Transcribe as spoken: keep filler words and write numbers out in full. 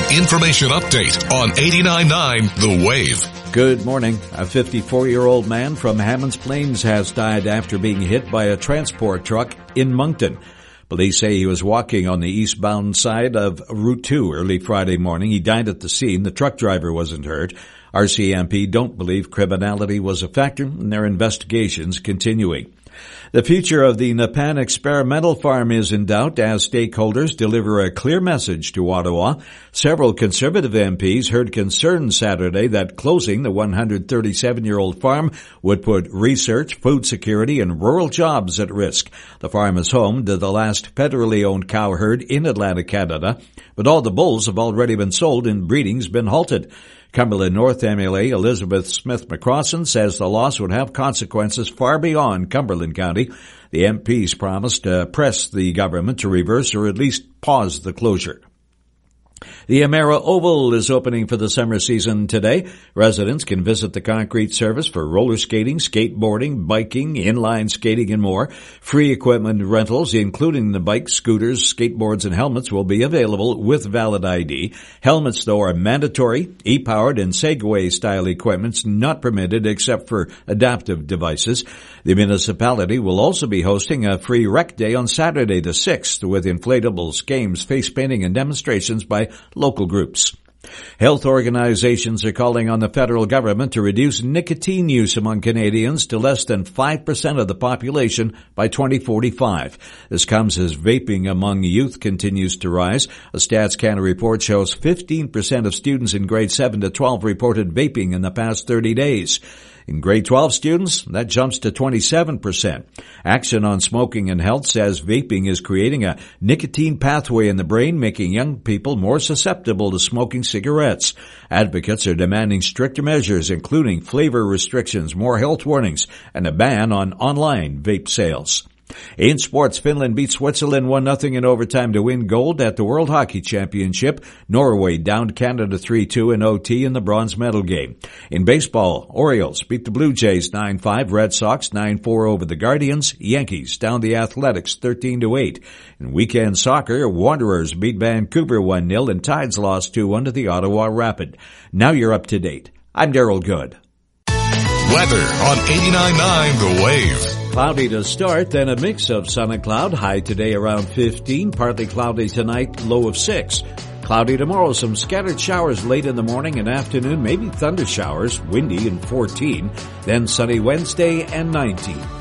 information update on eighty-nine point nine The Wave. Good morning. A fifty-four-year-old man from Hammonds Plains has died after being hit by a transport truck in Moncton. Police say he was walking on the eastbound side of Route two early Friday morning. He died at the scene. The truck driver wasn't hurt. R C M P don't believe criminality was a factor in their investigations continuing. The future of the Nepan experimental farm is in doubt as stakeholders deliver a clear message to Ottawa. Several Conservative M Ps heard concerns Saturday that closing the one hundred thirty-seven-year-old farm would put research, food security, and rural jobs at risk. The farm is home to the last federally owned cow herd in Atlantic Canada, but all the bulls have already been sold and breeding's been halted. Cumberland North M L A Elizabeth Smith-McCrossan says the loss would have consequences far beyond Cumberland County. The M Ps promised to press the government to reverse or at least pause the closure. The Emera Oval is opening for the summer season today. Residents can visit the concrete surface for roller skating, skateboarding, biking, inline skating, and more. Free equipment rentals, including the bikes, scooters, skateboards, and helmets, will be available with valid I D. Helmets, though, are mandatory. E-powered and Segway-style equipment's not permitted except for adaptive devices. The municipality will also be hosting a free rec day on Saturday the sixth with inflatables, games, face painting, and demonstrations by local groups. Health organizations are calling on the federal government to reduce nicotine use among Canadians to less than five percent of the population by twenty forty-five. This comes as vaping among youth continues to rise. A Stats Canada report shows fifteen percent of students in grades seven to twelve reported vaping in the past thirty days. In grade twelve students, that jumps to twenty-seven percent. Action on Smoking and Health says vaping is creating a nicotine pathway in the brain, making young people more susceptible to smoking cigarettes. Advocates are demanding stricter measures, including flavor restrictions, more health warnings, and a ban on online vape sales. In sports, Finland beat Switzerland one nothing in overtime to win gold at the World Hockey Championship. Norway downed Canada three two in O T in the bronze medal game. In baseball, Orioles beat the Blue Jays nine five, Red Sox nine four over the Guardians, Yankees downed the Athletics thirteen to eight. In weekend soccer, Wanderers beat Vancouver one nil and Tides lost two one to the Ottawa Rapid. Now you're up to date. I'm Daryl Good. Weather on eighty-nine point nine The Wave. Cloudy to start, then a mix of sun and cloud. High today around fifteen, partly cloudy tonight, low of six. Cloudy tomorrow, some scattered showers late in the morning and afternoon, maybe thunder showers, windy and fourteen. Then sunny Wednesday and nineteen.